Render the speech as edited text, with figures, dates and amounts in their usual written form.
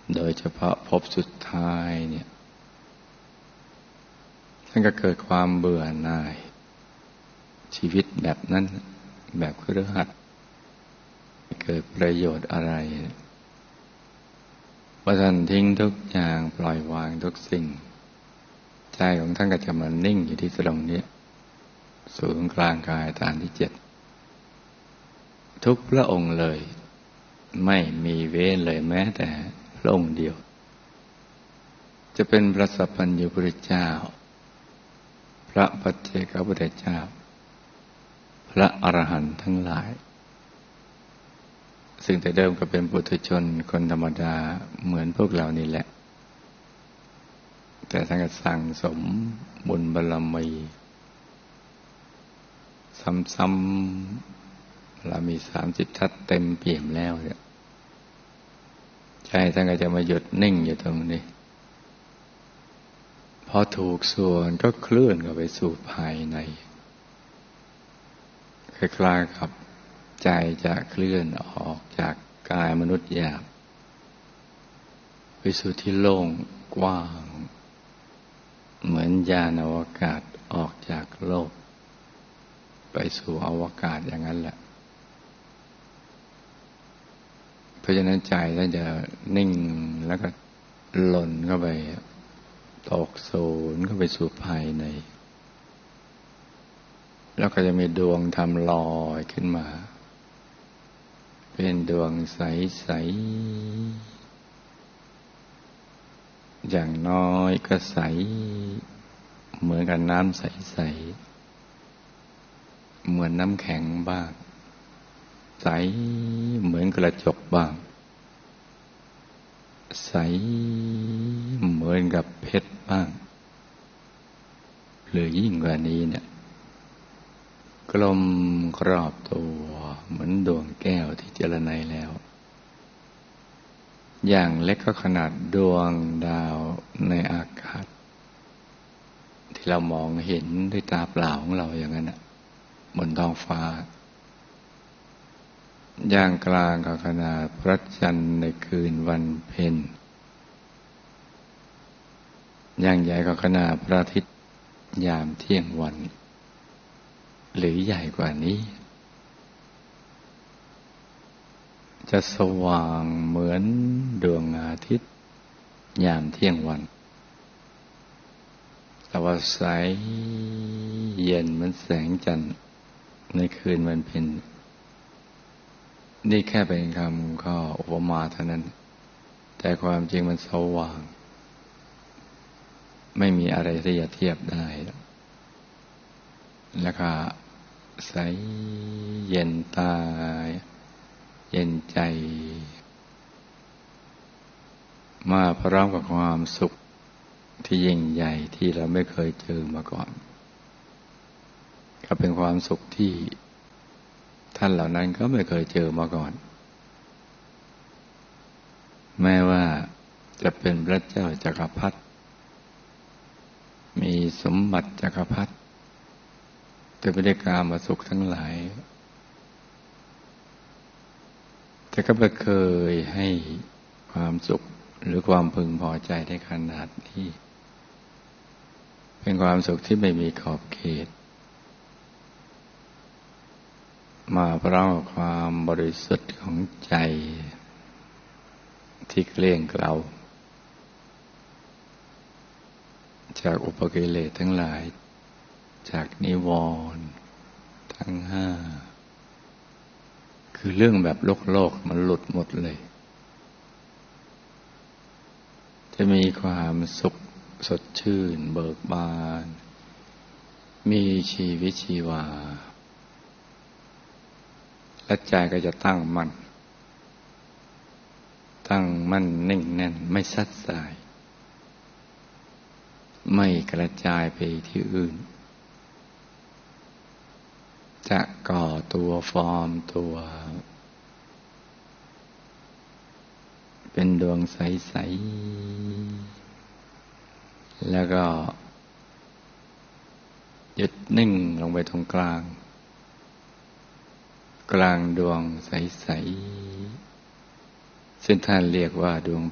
โดยเฉพาะภพสุดท้ายเนี่ยท่านก็เกิดความเบื่อหน่ายชีวิตแบบนั้นแบบคฤหัสถ์ไม่เกิดประโยชน์อะไรพอท่านทิ้งทุกอย่างปล่อยวางทุกสิ่งใจของท่านก็จะมานิ่งอยู่ที่ตรงนี้ศูนย์กลางกายฐานที่7ทุกพระองค์เลยไม่มีเว้นเลยแม้แต่พระองค์เดียวจะเป็นพระสัพพัญญูพุทธเจ้าพระปัจเจกพุทธเจ้าพระอรหันต์ทั้งหลายซึ่งแต่เดิมก็เป็นปุถุชนคนธรรมดาเหมือนพวกเรานี่แหละแต่ท่านก็สั่งสมบุญบารมีซ้ำๆเรามี30 ทัศเต็มเปี่ยมแล้วเนี่ยใจท่านก็จะมาหยุดนิ่งอยู่ตรงนี้พอถูกส่วนก็เคลื่อนเข้าไปสู่ภายในคล้ายๆกับใจจะเคลื่อนออกจากกายมนุษย์หยาบไปสู่ที่โล่งกว้างเหมือนยานอวกาศออกจากโลกไปสู่อวกาศอย่างนั้นแหละเพราะฉะนั้นใจท่านจะนิ่งแล้วก็หล่นเข้าไปตกศูนย์เข้าไปสู่ภายในแล้วก็จะมีดวงธรรมลอยขึ้นมาเป็นดวงใสๆอย่างน้อยก็ใสเหมือนกับน้ำใสๆเหมือนน้ำแข็งบ้างใสเหมือนกระจกบ้างใสเหมือนกับเพชรบ้างหรือยิ่งกว่านี้เนี่ยกลมกรอบตัวเหมือนดวงแก้วที่เจรไนแล้วอย่างเล็กก็ขนาดดวงดาวในอากาศที่เรามองเห็นด้วยตาเปล่าของเราอย่างนั้นบนท้องฟ้าอย่างกลางก็ขนาดพระจันทร์ในคืนวันเพ็ญอย่างใหญ่ก็ขนาดพระอาทิตย์ยามเที่ยงวันหรือใหญ่กว่านี้จะสว่างเหมือนดวงอาทิตย์ยามเที่ยงวันแต่ว่าใสเย็นเหมือนแสงจันทร์ในคืนวันเพ็ญนี่แค่เป็นคำข้ออุปมาเท่านั้นแต่ความจริงมันสว่างไม่มีอะไรที่จะเทียบได้แล้วก็ใสเย็นตาเย็นใจมาพร้อมกับความสุขที่ยิ่งใหญ่ที่เราไม่เคยเจอมาก่อนก็เป็นความสุขที่ท่านเหล่านั้นก็ไม่เคยเจอมาก่อนแม้ว่าจะเป็นพระเจ้าจักรพรรดิมีสมบัติจักรพรรดิแต่ไม่ได้กามสุขทั้งหลายแต่ก็ไม่เคยให้ความสุขหรือความพึงพอใจได้ขนาดนี้เป็นความสุขที่ไม่มีขอบเขตมาพร้อมกับความบริสุทธิ์ของใจที่เกลี้ยงเกลาจากอุปกิเลสทั้งหลายจากนิวรณ์ทั้ง5คือเรื่องแบบโลกมันหลุดหมดเลยจะมีความสุขสดชื่นเบิกบานมีชีวิตชีวาและใจก็จะตั้งมั่นนิ่งแน่นไม่ซัดสายไม่กระจายไปที่อื่นจะก่อตัวฟอร์มตัวเป็นดวงใสๆแล้วก็หยุดนิ่งลงไปตรงกลางดวงใสๆซึ่งท่านเรียกว่าดวง